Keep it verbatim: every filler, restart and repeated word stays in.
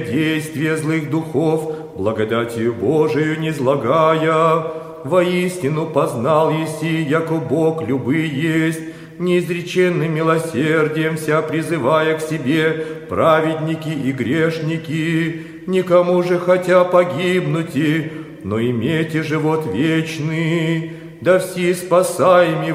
действия злых духов, благодатью Божию низлагая, воистину познал еси, яко Бог любый есть, неизреченным милосердием вся призывая к себе праведники и грешники, никому же хотя погибнути, но имейте живот вечный, да все спасаеми